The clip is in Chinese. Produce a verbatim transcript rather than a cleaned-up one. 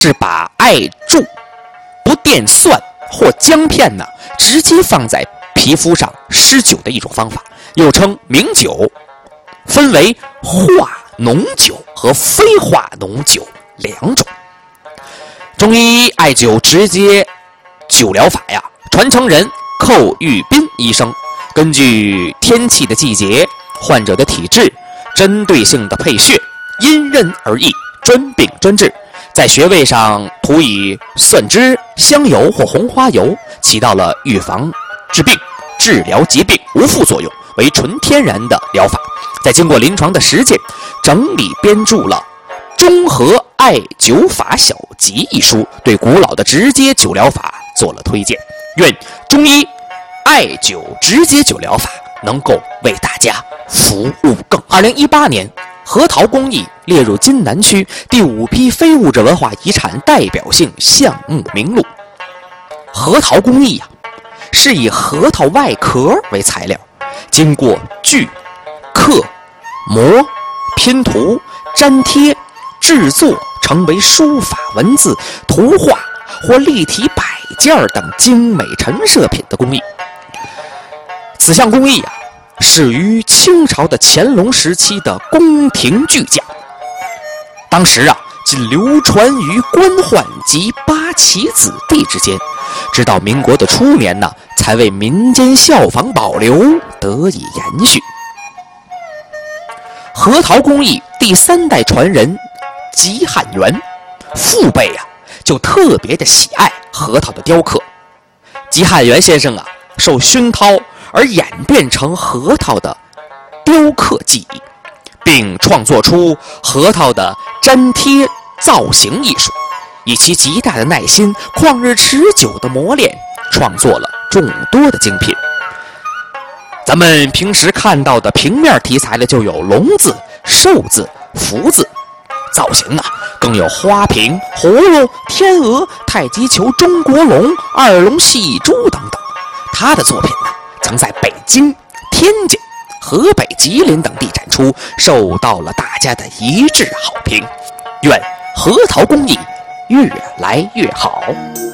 是把艾柱不电蒜或姜片呢，直接放在皮肤上施灸的一种方法，又称明灸，分为化脓灸和非化脓灸两种。中医艾灸直接灸疗法呀，传承人寇玉斌医生根据天气的季节、患者的体质，针对性的配穴，因人而异，专病专治。在穴位上涂以蒜汁、香油或红花油，起到了预防治病、治疗疾病无副作用，为纯天然的疗法。在经过临床的实践，整理编著了《中和艾灸法小集》一书，对古老的直接灸疗法做了推荐。愿中医艾灸直接灸疗法能够为大家服务更。二零一八年，核桃工艺列入津南区第五批非物质文化遗产代表性项目名录。核桃工艺呀、啊，是以核桃外壳为材料，经过锯、刻、磨、拼涂、粘贴、制作，成为书法文字、图画或立体摆件等精美陈设品的工艺。此项工艺啊，始于清朝的乾隆时期的宫廷巨匠，当时啊，仅流传于官宦及八旗子弟之间，直到民国的初年呢，才为民间效仿保留，得以延续。核桃工艺第三代传人吉汉元父辈啊，就特别的喜爱核桃的雕刻。吉汉元先生啊，受熏陶而演变成核桃的雕刻技艺，并创作出核桃的粘贴造型艺术，以其极大的耐心、旷日持久的磨练，创作了众多的精品。咱们平时看到的平面题材的就有龙字、寿字、福字，造型啊更有花瓶、葫芦、天鹅、太极球、中国龙、二龙戏珠等等。他的作品呢，曾在北京、天津、河北、吉林等地展出，受到了大家的一致好评。愿核桃工艺越来越好。